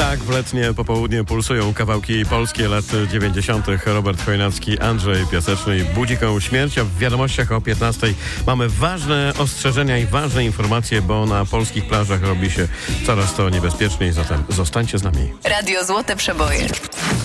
Tak, w letnie popołudnie pulsują kawałki polskie lat 90. Robert Chojnacki, Andrzej Piaseczny i Budziką Śmierć. A w wiadomościach o 15 mamy ważne ostrzeżenia i ważne informacje, bo na polskich plażach robi się coraz to niebezpieczniej, zatem zostańcie z nami. Radio Złote Przeboje.